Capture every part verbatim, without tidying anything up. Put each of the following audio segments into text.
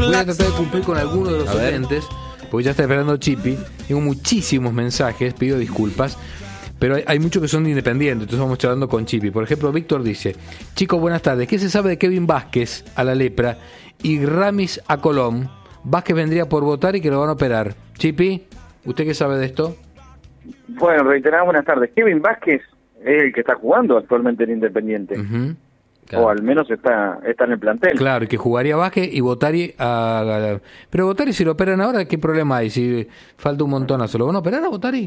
voy a tratar de cumplir con algunos de los oyentes, porque ya está esperando Chipi. Tengo muchísimos mensajes, pido disculpas, pero hay, hay muchos que son independientes, entonces vamos charlando con Chipi. Por ejemplo, Víctor dice: chicos, buenas tardes, ¿qué se sabe de Kevin Vázquez a la lepra y Ramis a Colón? Vázquez vendría por votar y que lo van a operar. Chipi, ¿usted qué sabe de esto? Bueno, reiteramos buenas tardes. Kevin Vázquez es el que está jugando actualmente en Independiente. Uh-huh. Claro. O al menos está está en el plantel. Claro, que jugaría Vázquez y Botari a, a, a... Pero Botari, si lo operan ahora, ¿qué problema hay? Si falta un montonazo, ¿lo van a operar a Botari?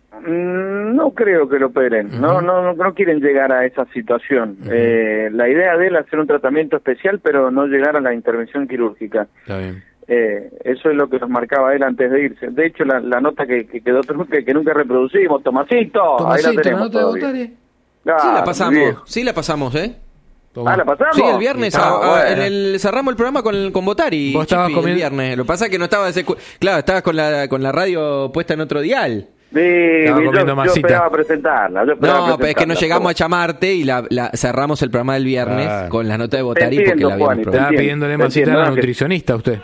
Mm, no creo que lo operen. Uh-huh. no, no, no no quieren llegar a esa situación. Uh-huh. eh, la idea de él es hacer un tratamiento especial, pero no llegar a la intervención quirúrgica. Está bien. Eh, eso es lo que nos marcaba él antes de irse. De hecho, la, la nota que, que quedó que, que nunca reproducimos, Tomasito, Tomasito, ahí la tenemos. ¿la nota de Botari? Ah, sí, la pasamos, viejo. sí la pasamos, ¿eh? Ah, ¿la pasamos? Sí, el viernes, ah, a, a, bueno. en el, cerramos el programa con, con Botari. Vos estabas Chipi, comiendo... el viernes. Lo que pasa es que no estaba... Ese, claro, estabas con la, con la radio puesta en otro dial. Sí, Estaba yo, comiendo yo masita. esperaba presentarla. Yo esperaba No, pero es que nos presentarla. llegamos a llamarte y la, la cerramos el programa del viernes Ah. con la nota de Botari Te porque entiendo, la habíamos Juani, te probado. Estaba entiendo, pidiéndole te masita entiendo, a la que- nutricionista usted.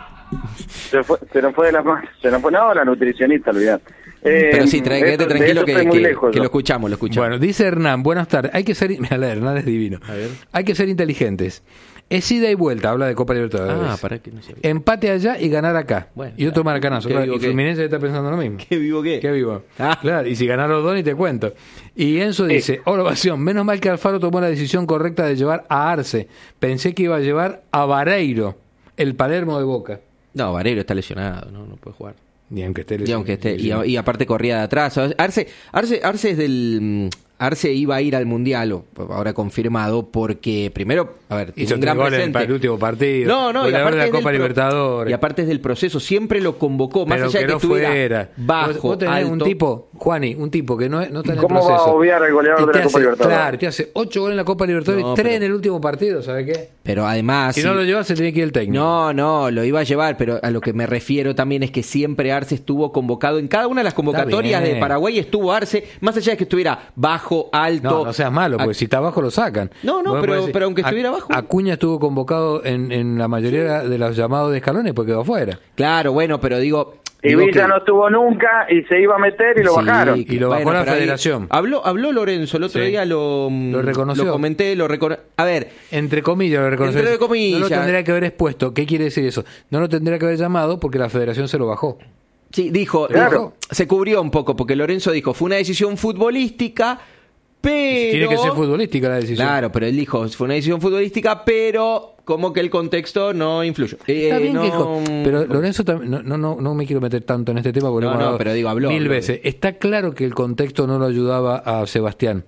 Se, fue, se nos fue de las manos. Se nos fue, no, la nutricionista, olvidad. Eh, Pero sí, tra- quédate eso- tranquilo de que, eso estoy muy que, lejos, que yo. lo escuchamos, lo escuchamos. Bueno, dice Hernán, buenas tardes. Hay que ser... Mira, Hernán es divino. A ver. Hay que ser inteligentes. Es ida y vuelta, habla de Copa Libertadores. Ah, para que no se... Empate allá y ganar acá. Bueno, y otro claro. maracanazo. ¿Qué Claro, vivo y qué? Fluminense está pensando lo mismo. ¿Qué vivo qué? Qué vivo. Ah. Claro, y si ganan los dos ni te cuento. Y Enzo dice, hola ovación, menos mal que Alfaro tomó la decisión correcta de llevar a Arce. Pensé que iba a llevar a Vareiro, el Palermo de Boca. No, Vareiro está lesionado, no, no puede jugar. Y aunque esté... Y aunque esté, y, y aparte corría de atrás. Arce, Arce, Arce es del... Arce iba a ir al Mundial, o ahora confirmado, porque primero, a ver, tiene Hizo un tres gran goles presente. para el último partido. No, no, y Goleador aparte, de la es del Copa pro- Libertadores. y aparte es del proceso, siempre lo convocó, más Pero allá que de que no estuviera fuera. bajo, Vos, vos tenés alto. un tipo, Juani, un tipo que no, no está en el ¿Cómo va proceso. a obviar al goleador Y de te la Copa hace- Libertadores? Claro, te hace ocho goles en la Copa Libertadores No, y tres pero- en el último partido, ¿sabe qué? Pero además... Si sí, no lo llevas, se tiene que ir el técnico. No, no, lo iba a llevar, pero a lo que me refiero también es que siempre Arce estuvo convocado en cada una de las convocatorias bien. de Paraguay, estuvo Arce, más allá de que estuviera bajo, alto... No, no seas malo, a- porque si está abajo lo sacan. No, no, Vos pero- podés decir, pero aunque Ac- estuviera abajo. Acuña estuvo convocado en, en la mayoría de los llamados de escalones porque quedó afuera. Claro, bueno, pero digo... Y digo Villa que- no estuvo nunca y se iba a meter y lo Sí, bajaron. Y lo bajó la pero ahí- federación. Habló, habló Lorenzo, el otro Sí. día lo, Lo reconoció. Lo comenté, lo recono... A ver, Entre comillas lo reconoció. Entre comillas. No lo tendría que haber expuesto. ¿Qué quiere decir eso? No lo tendría que haber llamado porque la federación se lo bajó. sí, dijo, Claro. dijo- se cubrió un poco, porque Lorenzo dijo, fue una decisión futbolística, pero... Tiene que ser futbolística la decisión. Claro, pero él dijo, fue una decisión futbolística, pero como que el contexto no influyó. Está Eh, bien no- que dijo, pero Lorenzo también, no, no, no, no me quiero meter tanto en este tema porque No, hemos no, hablado pero digo, habló, mil habló. veces. Está claro que el contexto no lo ayudaba a Sebastián,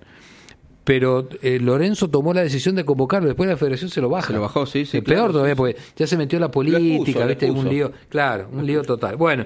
pero eh, Lorenzo tomó la decisión de convocarlo, después la federación se lo baja. Se lo bajó, sí, sí, Es claro, peor sí, todavía sí. porque ya se metió la Lo política, expuso, lo viste, un expuso. lío, claro, un lío total. Bueno,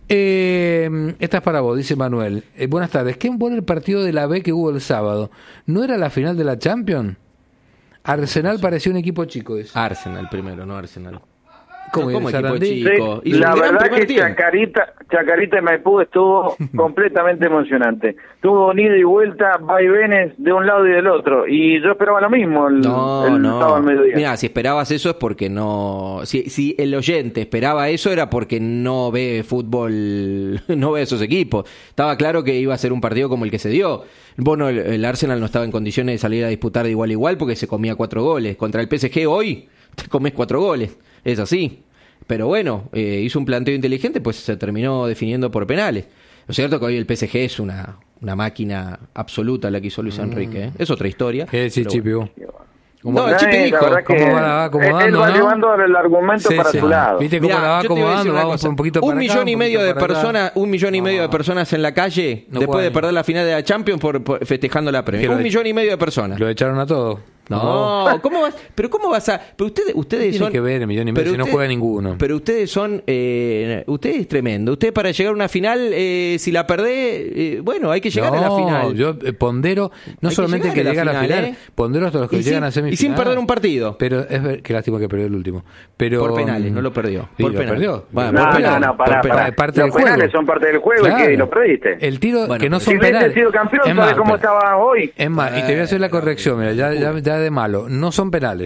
eh, esta es para vos, dice Manuel. Eh, buenas tardes. ¿Qué fue el partido de la B que hubo el sábado? ¿No era la final de la Champions? Arsenal parecía un equipo chico, dice. Arsenal primero, no Arsenal. ¿Cómo, ¿Cómo el equipo Sarandí? chico? Sí, Hizo la un gran verdad primer que tiempo. Chacarita, Chacarita de Maipú estuvo completamente emocionante. Tuvo un ida y vuelta, vaivenes de un lado y del otro. Y yo esperaba lo mismo el, No, el no. sábado al mediodía. Mira, si esperabas eso es porque no. Si, si el oyente esperaba eso era porque no ve fútbol, no ve esos equipos. Estaba claro que iba a ser un partido como el que se dio. Bueno, el, el Arsenal no estaba en condiciones de salir a disputar de igual a igual porque se comía cuatro goles. Contra el P S G hoy te comes cuatro goles. Es así. Pero bueno, eh, hizo un planteo inteligente, pues se terminó definiendo por penales. Lo cierto es que hoy el P S G es una, una máquina absoluta la que hizo Luis Enrique. ¿eh? Es otra historia. ¿Qué decís, pero Chipi, bueno. vos? No, el La Chipi dijo, verdad que cómo va, va acomodando, él va ¿no? llevando el argumento Sí, para sí. su lado. ¿Viste cómo Mirá, la va yo te voy a decir acomodando? una Vamos cosa. un poquito un para millón acá, y un medio de poquito para acá. personas, un millón y medio de No. personas en la calle No después de pueden. perder la final de la Champions por, por- festejando la Que Premier. lo Un de- millón y medio de personas. Lo echaron a todos. No, ¿cómo vas? Pero cómo vas a? Pero ustedes, ustedes ¿Qué tiene son. que ver el millón y medio pero si no usted- juega ninguno? Pero ustedes son, eh, usted es tremendo. Usted para llegar a una final, eh, si la perdés, eh, bueno, hay que llegar a la final. Yo eh, pondero, no Hay que solamente que, llegar llega a a la la final, final, ¿eh? pondero hasta los que Y llegan sin- a semifinal. y sin perder un partido. Pero es ver, qué lástima que perdió el último. Pero, Por penales, no lo perdió. Sí, Por lo penales. perdió. Bueno, No, por no, penales. no, pará, Por pará. penales, parte Los del penales juego. son parte del juego Claro. y que lo perdiste. El tiro Bueno, que no pero son si hubiese penales. sido campeón, Es ¿sabes más, cómo pero- estaba hoy? Es más, y te voy a hacer la corrección, mira, ya, ya, ya de malo. No son penales.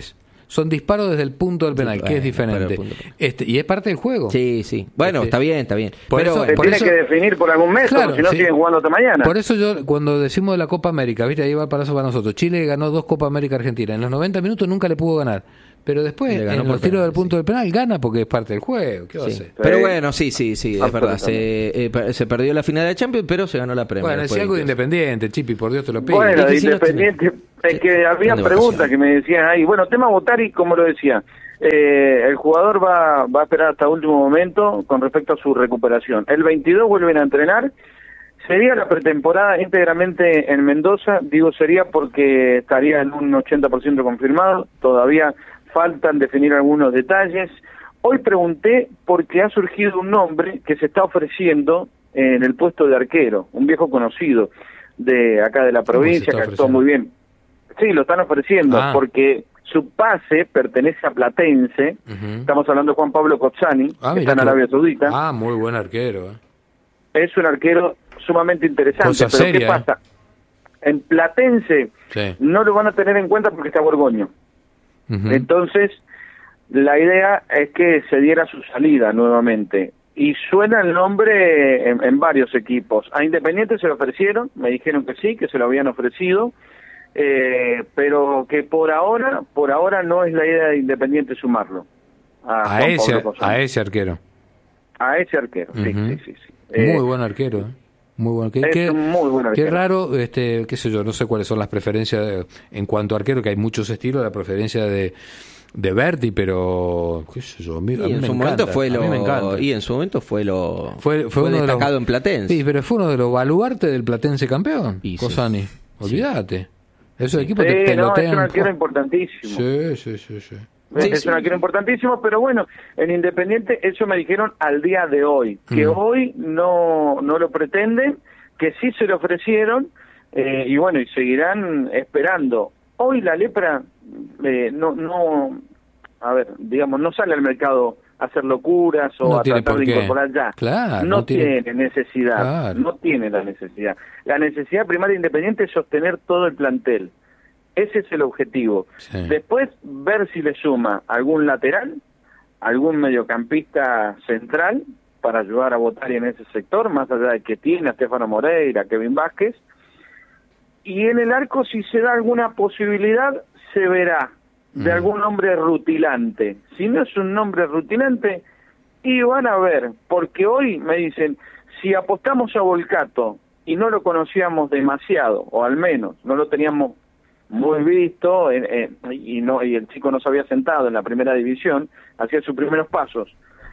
son disparos desde el punto del penal, Sí, que bueno, es diferente. Este, y es parte del juego. Sí, sí. Bueno, Este, está bien, está bien. por Pero eso- bueno, Se por tiene eso- que definir por algún método, Claro, si no sí. siguen jugando hasta mañana. Por eso yo, cuando decimos de la Copa América, viste, ahí va para eso para nosotros. Chile ganó dos Copa América a Argentina. En los noventa minutos nunca le pudo ganar. Pero después, Le ganó en por los tiros penal, del punto sí. del penal, gana porque es parte del juego. ¿Qué va a sí. hacer? Pero Sí. bueno, sí, sí, sí, es verdad. Se, eh, per- se perdió la final de Champions, pero se ganó la Premier. Bueno, después decía algo de incluso. Independiente, Chipi, por Dios te lo pido. Bueno, Es que de si no Independiente, tiene- es que había de preguntas vacaciones. que me decían ahí. Bueno, tema Botari, como lo decía, eh, el jugador va, va a esperar hasta último momento con respecto a su recuperación. El veintidós vuelven a entrenar. Sería la pretemporada íntegramente en Mendoza, digo sería porque estaría en un ochenta por ciento confirmado, todavía faltan definir algunos detalles. Hoy pregunté porque ha surgido un nombre que se está ofreciendo en el puesto de arquero, un viejo conocido de acá de la ¿Cómo se provincia, está que actuó ofreciendo? muy bien. Sí, lo están ofreciendo Ah. porque su pase pertenece a Platense, Ujú. estamos hablando de Juan Pablo Cozzani, Ah, que mirá está en que- Arabia Saudita. Ah, muy buen arquero. eh. Es un arquero sumamente interesante, Cosa pero seria, ¿qué pasa? En Platense Sí. no lo van a tener en cuenta porque está Borgoño. Ujú. Entonces, la idea es que se diera su salida nuevamente. Y suena el nombre en, en varios equipos. A Independiente se lo ofrecieron, me dijeron que sí, que se lo habían ofrecido, eh, pero que por ahora, por ahora no es la idea de Independiente sumarlo. A, a, Juan ese, Pablo Cozzani. a ese arquero. A ese arquero, sí, Ujú. sí, sí. sí. Eh, Muy buen arquero. eh. Muy bueno. Qué, es qué- un muy buen qué arquero. raro, este, qué sé yo, no sé cuáles son las preferencias de- en cuanto a arquero, que hay muchos estilos, la preferencia de, de Berti, pero qué sé yo, a mí, a Y mí en me su encanta, momento fue a mí me lo encanta. y en su momento fue lo Fue, fue, uno de los- destacado en Platense. Sí, pero fue uno de los baluartes del Platense campeón, Y sí. Cozzani. Olvídate. Esos equipos Sí, te no, es pelotean. un arquero ¡oh! importantísimo. Sí, sí, sí, sí. Es, Sí, es sí. un arquero importantísimo, pero bueno, en Independiente eso me dijeron al día de hoy, que Mm. hoy no, no lo pretenden, que sí se lo ofrecieron, eh, y bueno, y seguirán esperando. Hoy la Lepra eh, no, no, a ver, digamos, no sale al mercado a hacer locuras o No a tiene tratar por de qué. incorporar ya. Claro, no, no tiene- tiene, necesidad, Claro. no tiene la necesidad. La necesidad primaria de Independiente es sostener todo el plantel. Ese es el objetivo. Sí. Después, ver si le suma algún lateral, algún mediocampista central para ayudar a votar en ese sector, más allá de que tiene a Stefano Moreira, Kevin Vázquez. Y en el arco, si se da alguna posibilidad, se verá de Mm. algún nombre rutilante. Si no es un nombre rutilante, y van a ver, porque hoy me dicen, si apostamos a Volcato y no lo conocíamos demasiado, o al menos no lo teníamos muy visto, eh, eh, y no y el chico no se había sentado en la primera división, hacía sus primeros pasos.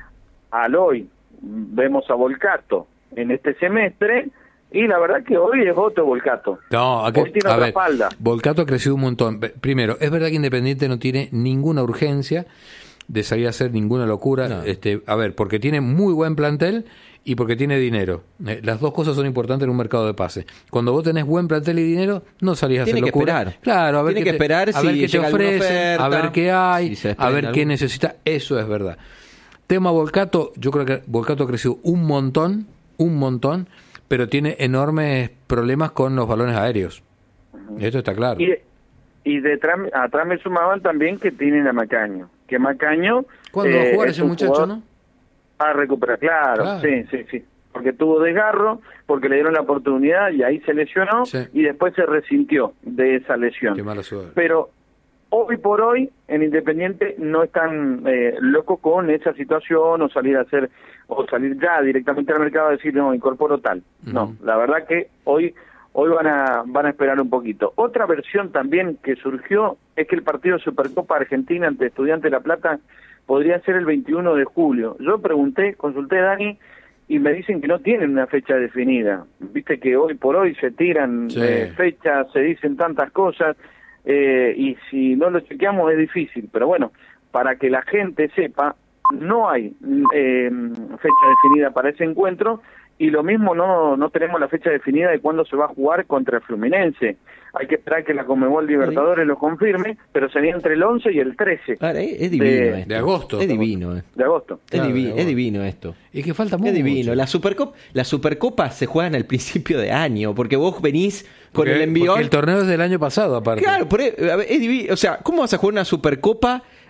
Al hoy vemos a Volcato en este semestre, y la verdad que hoy es otro Volcato. No, aquí, Hoy tiene a otra ver, espalda. Volcato ha crecido un montón. Pe- Primero, es verdad que Independiente no tiene ninguna urgencia de salir a hacer ninguna locura. No. Este, a ver, porque tiene muy buen plantel y porque tiene dinero. Eh, las dos cosas son importantes en un mercado de pase. Cuando vos tenés buen plantel y dinero, no salís a Tiene hacer que locura. esperar. Claro, a ver Tiene qué que te- esperar a si ver qué te llega alguna ofrecen, oferta, a ver qué hay, si se a desprende ver qué algo. necesita. Eso es verdad. Tema Volcato, yo creo que Volcato ha crecido un montón, un montón, pero tiene enormes problemas con los balones aéreos. Esto está claro. Y, y detrás, atrás me sumaban también que tienen a Macaño. Que Macaño... ¿Cuándo va a eh, jugar es ese un muchacho, jugador no? A recuperar, claro, Claro. sí, sí, sí. Porque tuvo desgarro, porque le dieron la oportunidad y ahí se lesionó, Sí. y después se resintió de esa lesión. Qué mala suerte. Pero hoy por hoy en Independiente no están eh, locos con esa situación o salir a hacer o salir ya directamente al mercado a decir no, incorporo tal. No, Ujú. la verdad que hoy hoy van a van a esperar un poquito. Otra versión también que surgió es que el partido de Supercopa Argentina ante Estudiantes de La Plata podría ser el veintiuno de julio. Yo pregunté, consulté a Dani y me dicen que no tienen una fecha definida. Viste que hoy por hoy se tiran Sí. eh, fechas, se dicen tantas cosas. Eh, y si no lo chequeamos es difícil, pero bueno, para que la gente sepa, no hay eh, fecha definida para ese encuentro, y lo mismo no no tenemos la fecha definida de cuándo se va a jugar contra el Fluminense. Hay que esperar que la Conmebol Libertadores lo confirme, pero sería entre el once y el trece Ahora, es, es divino De- esto. de agosto. Es divino, eh. de agosto. Es, Claro, divi- de es agosto. divino esto. Y que falta mucho. Es divino. La Supercopa, la Supercopa se juegan al principio de año, porque vos venís con Porque- el envión. porque el torneo es del año pasado, aparte. Claro, por, e- a ver, es divino. O sea, ¿cómo vas a jugar una Supercopa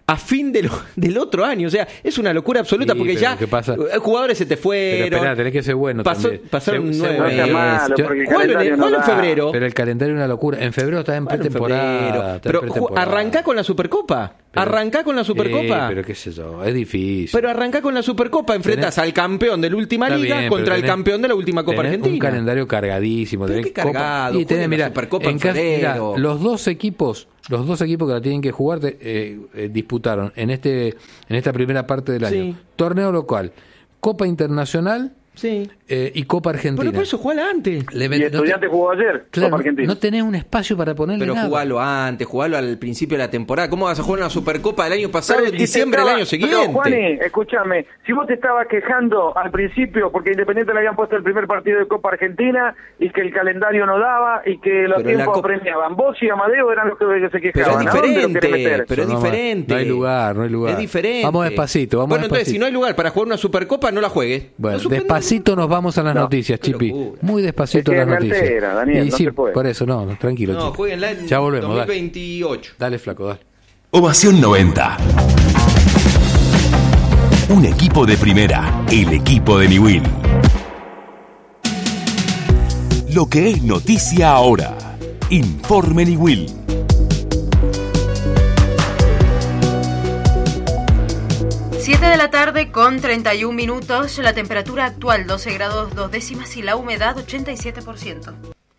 a fin de lo, del otro año. O sea, es una locura absoluta Sí, porque pero ya ¿qué pasa? jugadores se te fueron. Pero espera, tenés que ser bueno Pasó- también. pasaron Se- nueve se- meses. malo, Yo- porque el Jugalo en, calendario no jugalo en da. febrero. Pero el calendario es una locura. En febrero está en Jugalo en pretemporada. febrero. está en Pero ju- pretemporada. arrancá con la Supercopa. Pero- arrancá con la Supercopa. Eh, pero qué sé yo, es difícil. Pero arrancá con la Supercopa, enfrentás Tenés- al campeón de la última Está liga bien, contra pero el tenés- campeón de la última Copa tenés Argentina. un calendario cargadísimo. Pero tenés qué cargado, Copa- y tenés, jueguen la mira, Supercopa en ca- mira, febrero. los dos equipos, los dos equipos que la tienen que jugar eh, eh, disputaron en este en esta primera parte del año. Sí. Torneo local, Copa Internacional Sí. eh, y Copa Argentina. Pero por eso jugala antes. Le Y met- no te- Estudiante jugó ayer, claro, Copa Argentina. no tenés un espacio para ponerle Pero nada. jugalo antes, jugalo al principio de la temporada. ¿Cómo vas a jugar una Supercopa del año pasado Pero en si te diciembre estaba- del año siguiente? Pero, Juani, escúchame, si vos te estabas quejando al principio porque Independiente le habían puesto el primer partido de Copa Argentina y que el calendario no daba y que los Pero la tiempos Copa- apremiaban, vos y Amadeo eran los que se Pero quejaban. es ¿A dónde lo querés diferente, meter? pero es No, no, diferente. no hay lugar, no hay lugar. Es diferente. Vamos despacito, vamos Bueno, entonces, despacito. si no hay lugar para jugar una Supercopa, no la juegues. Bueno, No suspendamos. despacito nos vamos a las No, noticias, qué Chipi. locura. Muy despacito Es que las me noticias. altera, Daniel, Y no sí, se puede. por eso, no, no, tranquilo, No, Chipi. jueguenla en Ya volvemos, dos mil dale. veintiocho. Dale, flaco, dale. Ovación noventa. Un equipo de primera, el equipo de Niwil. Lo que es noticia ahora. Informe Niwil. siete de la tarde con treinta y un minutos, la temperatura actual doce grados dos décimas y la humedad ochenta y siete por ciento.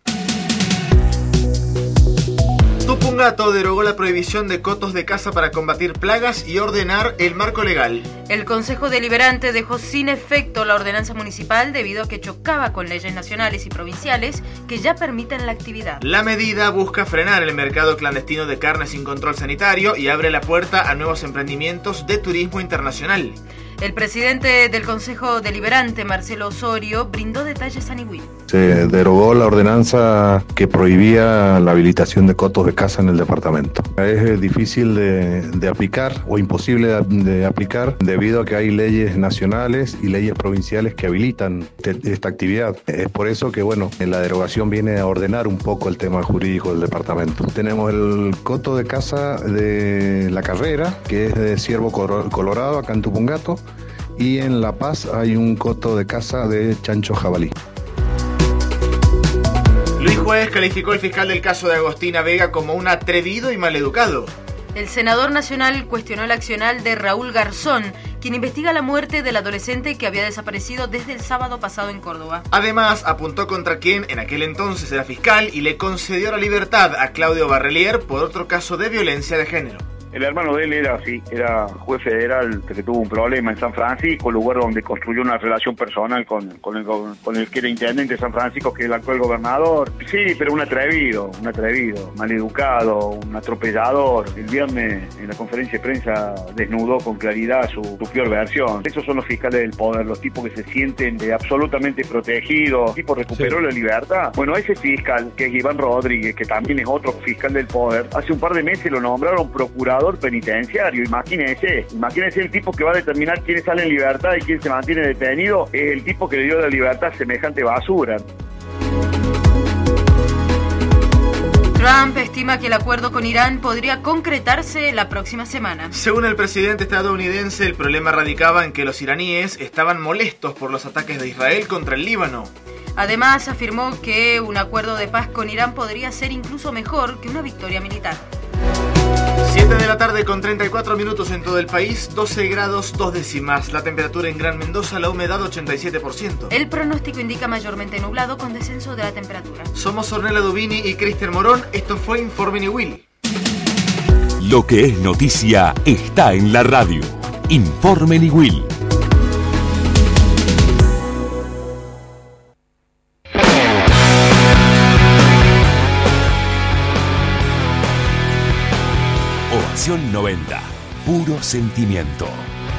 Tupungato derogó la prohibición de cotos de caza para combatir plagas y ordenar el marco legal. El Consejo Deliberante dejó sin efecto la ordenanza municipal debido a que chocaba con leyes nacionales y provinciales que ya permiten la actividad. La medida busca frenar el mercado clandestino de carne sin control sanitario y abre la puerta a nuevos emprendimientos de turismo internacional. El presidente del Consejo Deliberante, Marcelo Osorio, brindó detalles a Niwil. Se derogó la ordenanza que prohibía la habilitación de cotos de caza en el departamento. Es difícil de, de aplicar o imposible de, de aplicar debido a que hay leyes nacionales y leyes provinciales que habilitan te, esta actividad. Es por eso que, bueno, la derogación viene a ordenar un poco el tema jurídico del departamento. Tenemos el coto de caza de La Carrera, que es de ciervo colorado, acá en Tupungato, y en La Paz hay un coto de caza de chancho jabalí. Luis Juez calificó al fiscal del caso de Agostina Vega como un atrevido y maleducado. El senador nacional cuestionó el accionar de Raúl Garzón, quien investiga la muerte del adolescente que había desaparecido desde el sábado pasado en Córdoba. Además, apuntó contra quien en aquel entonces era fiscal y le concedió la libertad a Claudio Barrelier por otro caso de violencia de género. El hermano de él era así, era juez federal que tuvo un problema en San Francisco, lugar donde construyó una relación personal con, con, el, con el que era intendente de San Francisco, que es el actual gobernador. Sí, pero un atrevido, un atrevido, maleducado, un atropellador. El viernes en la conferencia de prensa desnudó con claridad su, su peor versión. Esos son los fiscales del poder, los tipos que se sienten de absolutamente protegidos. El tipo recuperó sí. la libertad. Bueno, ese fiscal, que es Iván Rodríguez, que también es otro fiscal del poder, hace un par de meses lo nombraron procurador penitenciario. Imagínese, imagínese el tipo que va a determinar quién sale en libertad y quién se mantiene detenido, es el tipo que le dio la libertad a semejante basura. Trump estima que el acuerdo con Irán podría concretarse la próxima semana. Según el presidente estadounidense, el problema radicaba en que los iraníes estaban molestos por los ataques de Israel contra el Líbano. Además, afirmó que un acuerdo de paz con Irán podría ser incluso mejor que una victoria militar. siete de la tarde con treinta y cuatro minutos en todo el país, doce grados dos décimas. La temperatura en Gran Mendoza, la humedad ochenta y siete por ciento. El pronóstico indica mayormente nublado con descenso de la temperatura. Somos Ornella Dubini y Cristian Morón. Esto fue Informe Niwil. Lo que es noticia está en la radio. Informe Niwil. Ovación noventa. Puro sentimiento.